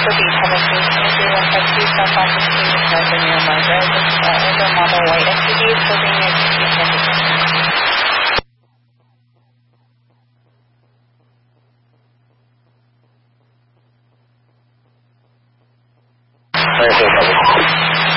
Beach have a case manager that has two self-operating driver near Margaret. Older model white SUV serving near T-Transit. Thank you.